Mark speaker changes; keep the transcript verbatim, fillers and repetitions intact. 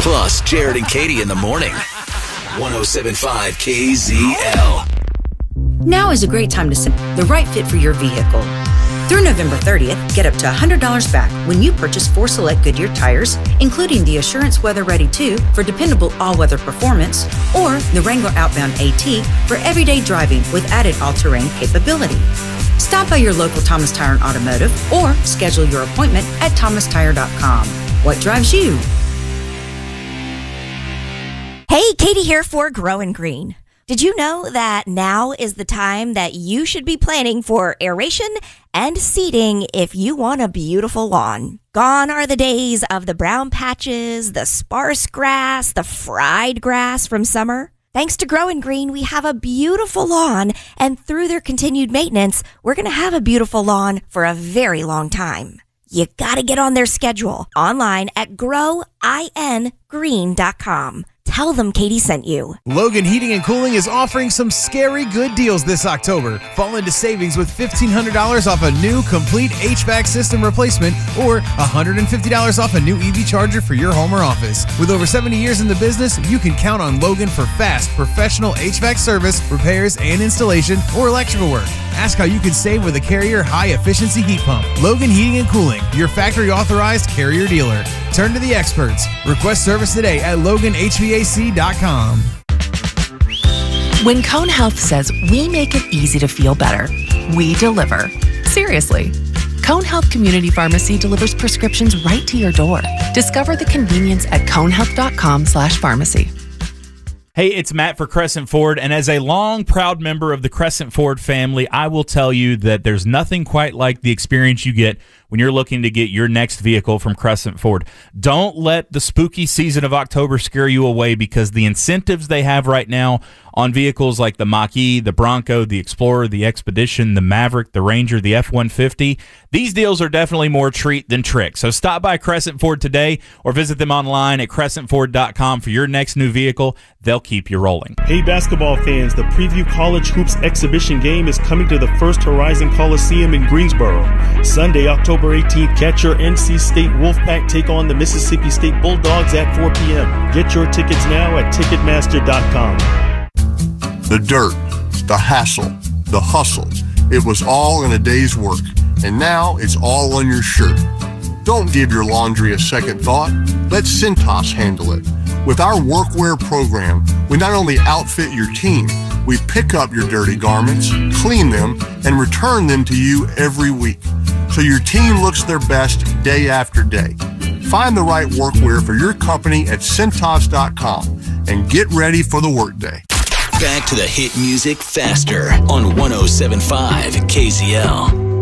Speaker 1: Plus, Jared and Katie in the morning. one oh seven point five K Z L.
Speaker 2: Now is a great time to set the right fit for your vehicle. Through November thirtieth, get up to one hundred dollars back when you purchase four select Goodyear tires, including the Assurance Weather Ready two for dependable all-weather performance, or the Wrangler Outbound AT for everyday driving with added all-terrain capability. Stop by your local Thomas Tire and Automotive or schedule your appointment at thomas tire dot com. What drives you?
Speaker 3: Hey, Katie here for Growing Green. Did you know that now is the time that you should be planning for aeration and seeding if you want a beautiful lawn? Gone are the days of the brown patches, the sparse grass, the fried grass from summer. Thanks to Growing Green, we have a beautiful lawn, and through their continued maintenance, we're going to have a beautiful lawn for a very long time. You got to get on their schedule online at grow in green dot com. Tell them Katie sent you.
Speaker 4: Logan Heating and Cooling is offering some scary good deals this October. Fall into savings with fifteen hundred dollars off a new complete H V A C system replacement or one hundred fifty dollars off a new E V charger for your home or office. With over seventy years in the business, you can count on Logan for fast, professional H V A C service, repairs, and installation or electrical work. Ask how you can save with a Carrier high-efficiency heat pump. Logan Heating and Cooling, your factory-authorized Carrier dealer. Turn to the experts. Request service today at logan h v a c dot com.
Speaker 5: When Cone Health says we make it easy to feel better, we deliver. Seriously. Cone Health Community Pharmacy delivers prescriptions right to your door. Discover the convenience at conehealth dot com slash pharmacy.
Speaker 6: Hey, it's Matt for Crescent Ford, and as a long, proud member of the Crescent Ford family, I will tell you that there's nothing quite like the experience you get when you're looking to get your next vehicle from Crescent Ford. Don't let the spooky season of October scare you away, because the incentives they have right now on vehicles like the Mach-E, the Bronco, the Explorer, the Expedition, the Maverick, the Ranger, the F one fifty, these deals are definitely more treat than trick. So stop by Crescent Ford today or visit them online at crescent ford dot com for your next new vehicle. They'll keep you rolling.
Speaker 7: Hey basketball fans, the Preview College Hoops exhibition game is coming to the First Horizon Coliseum in Greensboro. Sunday, October eighteenth, catch your N C State Wolfpack take on the Mississippi State Bulldogs at four p.m. Get your tickets now at ticketmaster dot com.
Speaker 8: The dirt, the hassle, the hustle, it was all in a day's work, and now it's all on your shirt. Don't give your laundry a second thought. Let Cintas handle it. With our workwear program, we not only outfit your team, we pick up your dirty garments, clean them, and return them to you every week, so your team looks their best day after day. Find the right workwear for your company at Cintas dot com and get ready for the workday.
Speaker 1: Back to the hit music faster on one oh seven point five K Z L.